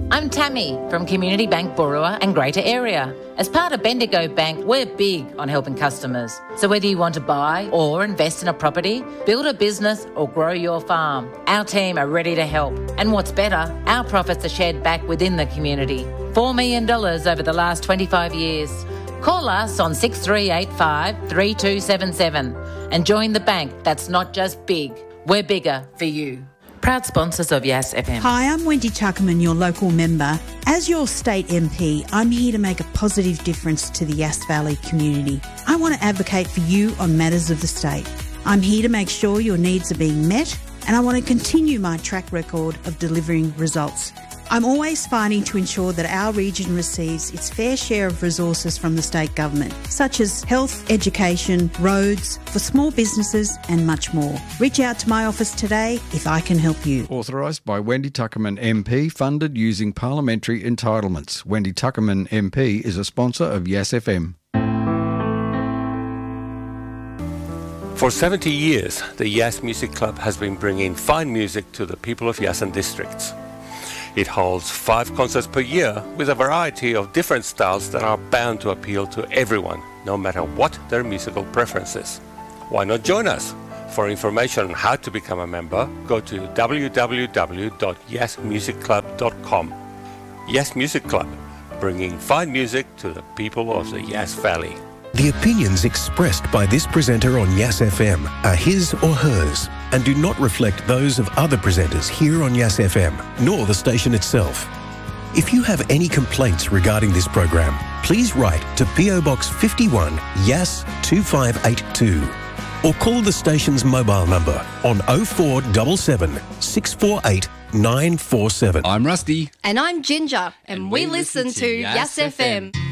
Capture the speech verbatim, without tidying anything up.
I'm Tammy from Community Bank Burua and Greater Area. As part of Bendigo Bank, we're big on helping customers. So whether you want to buy or invest in a property, build a business or grow your farm, our team are ready to help. And what's better, our profits are shared back within the community. four million dollars over the last twenty-five years. Call us on six three eight five, three two seven seven and join the bank that's not just big, we're bigger for you. Proud sponsors of Yass F M. Hi, I'm Wendy Tuckerman, your local member. As your state M P, I'm here to make a positive difference to the Yass Valley community. I want to advocate for you on matters of the state. I'm here to make sure your needs are being met, and I want to continue my track record of delivering results. I'm always fighting to ensure that our region receives its fair share of resources from the state government, such as health, education, roads, for small businesses and much more. Reach out to my office today if I can help you. Authorised by Wendy Tuckerman M P, funded using parliamentary entitlements. Wendy Tuckerman M P is a sponsor of Yass F M. For seventy years, the Yass Music Club has been bringing fine music to the people of Yass and districts. It holds five concerts per year with a variety of different styles that are bound to appeal to everyone, no matter what their musical preferences. Why not join us? For information on how to become a member, go to w w w dot yass music club dot com. Yass Music Club, bringing fine music to the people of the Yass Valley. The opinions expressed by this presenter on Yass F M are his or hers and do not reflect those of other presenters here on Yass F M, nor the station itself. If you have any complaints regarding this program, please write to P O Box fifty-one, Yass two five eight two or call the station's mobile number on oh four seven seven, six four eight, nine four seven. I'm Rusty. And I'm Ginger, and, And we, we listen, listen to to Yass Yass F M. F M.